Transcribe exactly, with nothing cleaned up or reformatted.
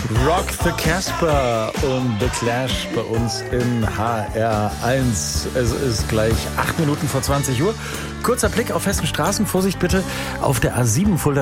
Rock the Casper und The Clash bei uns in H R eins. Es ist gleich acht Minuten vor zwanzig Uhr. Kurzer Blick auf Hessensstraßen. Vorsicht bitte auf der A sieben Fulda